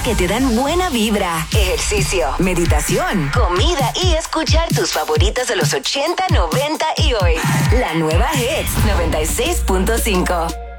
que te dan buena vibra, ejercicio, meditación, comida y escuchar tus favoritas de los 80, 90 y hoy. La nueva Hits 96.5.